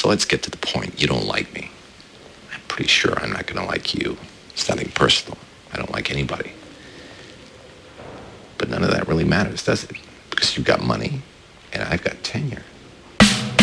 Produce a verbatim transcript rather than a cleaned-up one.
So let's get to the point. You don't like me. I'm pretty sure I'm not going to like you. It's nothing personal. I don't like anybody. But none of that really matters, does it? Because you've got money and I've got tenure.